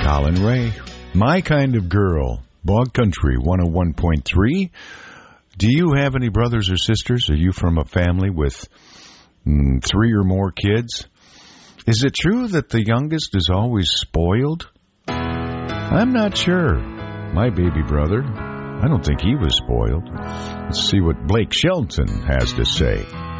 Colin Ray, My Kind of Girl, Bog Country 101.3. Do you have any brothers or sisters? Are you from a family with 3 or more kids? Is it true that the youngest is always spoiled? I'm not sure. My baby brother, I don't think he was spoiled. Let's see what Blake Shelton has to say.